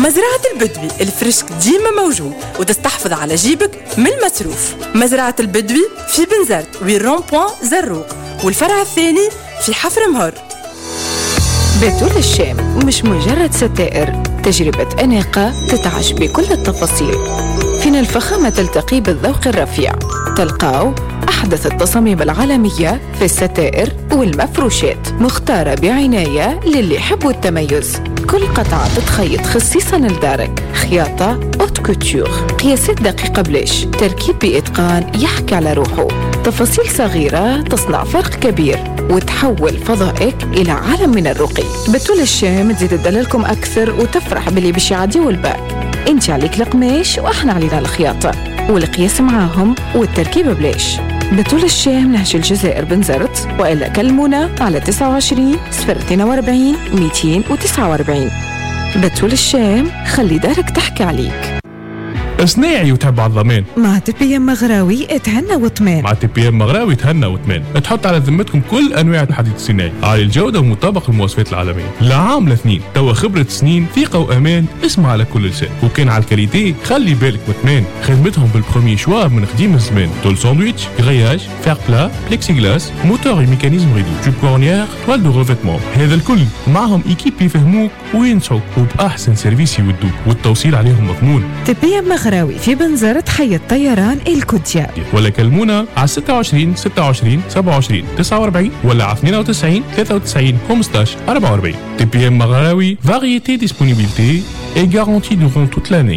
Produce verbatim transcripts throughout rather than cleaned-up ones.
مزرعة البدوي الفريشك ديما موجود وتستحفظ على جيبك من المصروف. مزرعة البدوي في بنزرت ويرون بوان زروق، والفرع الثاني في حفر مهر. بتول الشام مش مجرد ستائر، تجربة أناقة تتعش بكل التفاصيل. فينا الفخامة تلتقي بالذوق الرفيع، تلقاو أحدث التصاميم العالمية في الستائر والمفروشات، مختارة بعناية للي يحبوا التميز. كل قطعة تتخيط خصيصاً لدارك، خياطة أوت كوتور، قياسات دقيقة بليش، تركيب بإتقان يحكي على روحه، تفاصيل صغيرة تصنع فرق كبير وتحول فضائك إلى عالم من الرقي. بتول الشام تزيد تدللكم أكثر وتفرح باللي باش يعدي والباك. انت عليك القماش واحنا علينا الخياطة والقياس معاهم والتركيبة بليش. بتول الشام نهج الجزائر بنزرت، وإلا كلمونا على تسعة وعشرين صفر اثنين وأربعين مئتين وتسعة وأربعين. بتول الشام خلي دارك تحكي عليك. صناعي وتحب على الضمان مع تي بي ام مغراوي اتهنى وطمان. مع تي بي ام مغراوي تهنى وطمان. تحط على ذمتكم كل انواع الحديد الصناعي عالي الجوده ومطابق المواصفات العالميه. لعام لاثنين توا خبره سنين، ثقه وامان. اسمع على كل لسان، وكان على الكاليتي خلي بالك وطمان. خدمتهم بالبرومي شوا من قديم الزمان. طول ساندويتش، غرياج، فير بلا، بليكسي غلاس، موتور وميكانيزم ريدو، جوب كورنيير، توال دو ريفيتمون. هذا الكل معهم ايكيب يفهموك وينصحوك وباحسن سيرفيس يودوك، والتوصيل عليهم مضمون. تي بي ام مغراوي في بنزرت حي الطيران الكوديا، ولا كلمونا على ستة وعشرين ستة وعشرين سبعة وعشرين تسعة وأربعين ولا على اثنين وتسعين ثلاثة وتسعين خمسطاش أربعة وأربعين. تي بي ام مغراوي، variété, disponibilité et garantie durant toute l'année.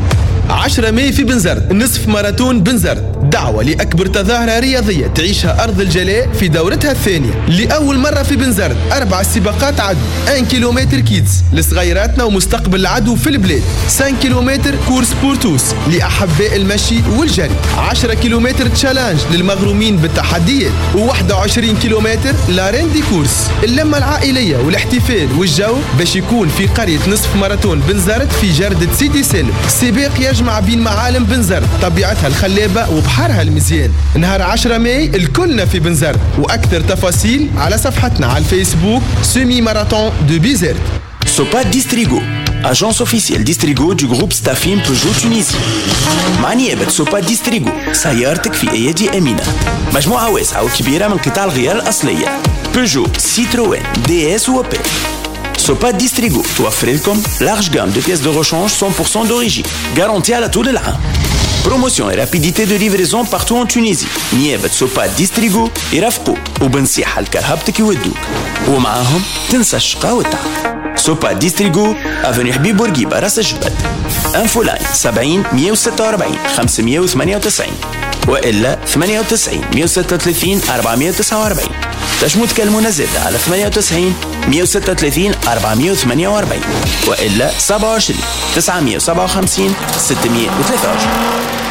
عشرة ماي في بنزرت، نصف ماراثون بنزرت، دعوة لأكبر تظاهرة رياضية تعيشها أرض الجلاء في دورتها الثانية لأول مرة في بنزرت. أربع سباقات عدو، واحد كيلومتر كيدز لصغيراتنا ومستقبل العدو في البلاد، خمسة كيلومتر كورس بورتوس لأحباء المشي والجري، عشرة كيلومتر تشالنج للمغرومين بالتحديات، وواحد وعشرين كيلومتر لارين دي كورس. اللمة العائلية والاحتفال والجو باش يكون في قرية نصف ماراثون بنزرت في جردة سيدي سالم. سباق يجمع بين معالم بنزرت، طبيعتها الخلابة وبحرها المزيان. نهار عشرة ماي الكلنا في بنزرت، وأكثر تفاصيل على صفحتنا على الفيسبوك سيمي ماراثون دو بيزرت. Sopa Distrigo, agence officielle Distrigo du groupe Stafim Peugeot Tunisie. مع نيابة سوبا ديستريغو، سيارتك في أيدي أمينة. مجموعة واسعة وكبيرة من قطع الغيار الأصلية، بيجو، سيتروين، دي اس وبي. سوبا ديستريغو توفر لكم لارج جام دو بياس دو ريشانج مية بالمية d'origine، garantie على طول العام. بروموسيون et rapidité de livraison partout en Tunisie. نيابة سوبا ديستريغو يرافقوك وبنصيحة لكرهبتك يودوك، ومعاهم تنسى الشقا والتعب. سوبا ديستريغو افني حبيب بورقيبة راس الجبل. انفو لاين سبعين مية وستة وأربعين خمسمية وثمانية وتسعين والا ثمانية وتسعين مية وستة وثلاثين أربعمية وتسعة وأربعين. تنجموا تكلمونا زادة على ثمانية وتسعين مية وستة وثلاثين أربعمية وثمانية وأربعين والا سبعة وعشرين تسعمية وسبعة وخمسين ستمية وثلاثة وعشرين.